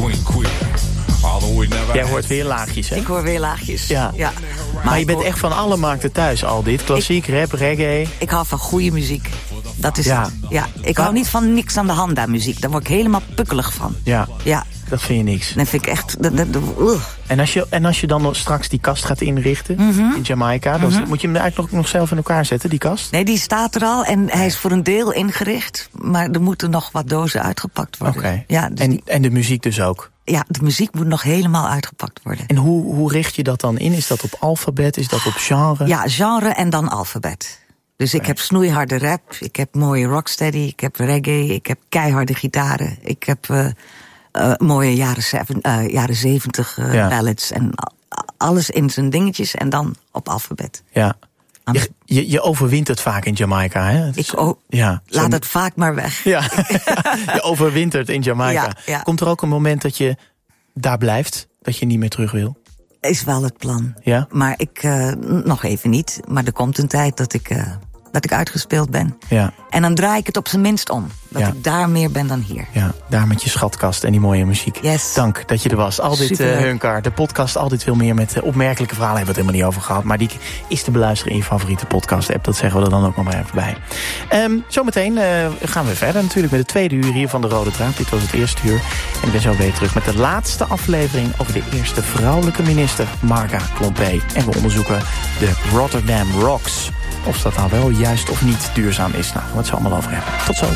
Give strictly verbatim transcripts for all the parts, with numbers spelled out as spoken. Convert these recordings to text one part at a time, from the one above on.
queen, queen. Although we never Jij hoort weer laagjes, hè? Ik hoor weer laagjes. Ja. ja. Maar, Maar je ik bent hoor- echt van alle markten thuis, al dit. Klassiek, rap, reggae. Ik hou van goede muziek. Dat is Ja. het. Ja. Ik hou niet van niks aan de hand aan muziek. Daar word ik helemaal pukkelig van. Ja, Ja. dat vind je niks. Dat vind ik echt... Dat, dat, dat- ugh. En als je, en als je dan nog straks die kast gaat inrichten Mhm. in Jamaica... dan Mhm. moet je hem eigenlijk nog, nog zelf in elkaar zetten, die kast? Nee, die staat er al en hij is voor een deel ingericht. Maar er moeten nog wat dozen uitgepakt worden. Oké. Ja, dus En, die- en de muziek dus ook? ja, de muziek moet nog helemaal uitgepakt worden. En hoe, hoe richt je dat dan in? Is dat op alfabet? Is dat op genre? Ja, genre en dan alfabet. Dus ik heb snoeiharde rap, ik heb mooie rocksteady, ik heb reggae, ik heb keiharde gitaren. Ik heb uh, uh, mooie jaren, zeven, uh, jaren zeventig uh, Ja. ballads en a- alles in zijn dingetjes en dan op alfabet. Ja. Je, je, je overwint het vaak in Jamaica, hè? Het is- Ik o- ja, Laat zo- het vaak maar weg. Ja, je overwintert in Jamaica. Ja, ja. Komt er ook een moment dat je daar blijft? Dat je niet meer terug wil? Is wel het plan. Ja? Maar ik, uh, nog even niet. Maar er komt een tijd dat ik, uh, dat ik uitgespeeld ben. Ja. En dan draai ik het op zijn minst om. Dat Ja. ik daar meer ben dan hier. Ja, daar met je schatkast en die mooie muziek. Yes. Dank dat je er was. Altijd uh, Superleuk. Hunkar, de podcast Altijd Veel Meer met uh, opmerkelijke verhalen. Hebben we het helemaal niet over gehad. Maar die is te beluisteren in je favoriete podcast-app. Dat zeggen we er dan ook nog maar even bij. Um, zometeen uh, gaan we verder natuurlijk met de tweede uur hier van de Rode Draad. Dit was het eerste uur. En ik ben zo weer terug met de laatste aflevering over de eerste vrouwelijke minister, Marga Klompé. En we onderzoeken de Rotterdam Rocks. Of dat nou wel juist of niet duurzaam is. Nou, daar gaan we het zo allemaal over hebben. Tot zo.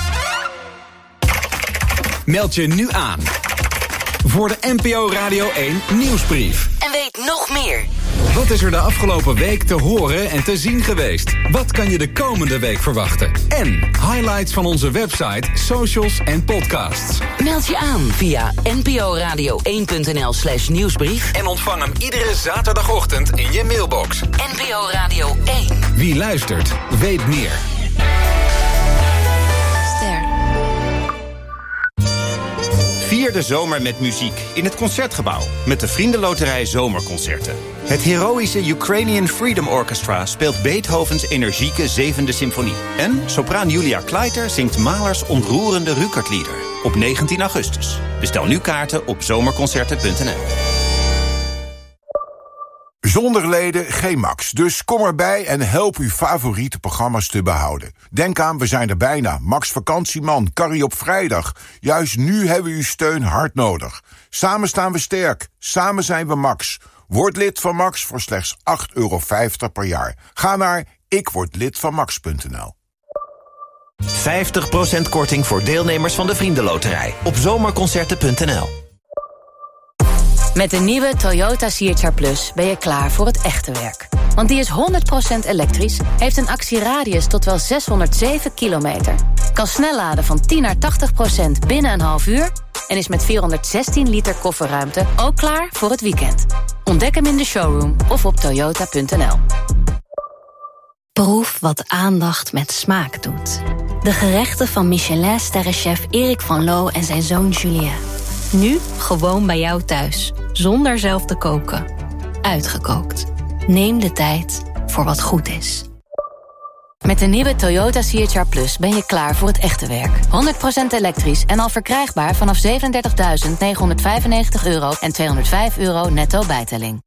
Meld je nu aan voor de N P O Radio één Nieuwsbrief. En weet nog meer. Wat is er de afgelopen week te horen en te zien geweest? Wat kan je de komende week verwachten? En highlights van onze website, socials en podcasts. Meld je aan via nporadio één punt n l slash nieuwsbrief. En ontvang hem iedere zaterdagochtend in je mailbox. N P O Radio één. Wie luistert, weet meer. Vier de zomer met muziek in het Concertgebouw met de Vriendenloterij Zomerconcerten. Het heroïsche Ukrainian Freedom Orchestra speelt Beethovens energieke zevende symfonie. En sopraan Julia Kleiter zingt Mahlers ontroerende Rückertlieder op negentien augustus. Bestel nu kaarten op zomerconcerten punt n l. Zonder leden geen Max, dus kom erbij en help uw favoriete programma's te behouden. Denk aan, we zijn er bijna. Max Vakantieman, Carrie op vrijdag. Juist nu hebben we uw steun hard nodig. Samen staan we sterk, samen zijn we Max. Word lid van Max voor slechts acht euro vijftig per jaar. Ga naar ikwordlidvanmax punt n l. vijftig procent korting voor deelnemers van de Vriendenloterij op zomerconcerten punt n l. Met de nieuwe Toyota C H R Plus ben je klaar voor het echte werk. Want die is honderd procent elektrisch, heeft een actieradius tot wel zeshonderdzeven kilometer... kan snel laden van tien naar tachtig procent binnen een half uur... en is met vierhonderdzestien liter kofferruimte ook klaar voor het weekend. Ontdek hem in de showroom of op toyota punt n l. Proef wat aandacht met smaak doet. De gerechten van Michelin-sterrenchef Erik van Loo en zijn zoon Julien. Nu gewoon bij jou thuis, zonder zelf te koken. Uitgekookt. Neem de tijd voor wat goed is. Met de nieuwe Toyota C H R Plus ben je klaar voor het echte werk. honderd procent elektrisch en al verkrijgbaar vanaf zevenendertigduizend negenhonderdvijfennegentig euro en tweehonderdvijf euro netto bijtelling.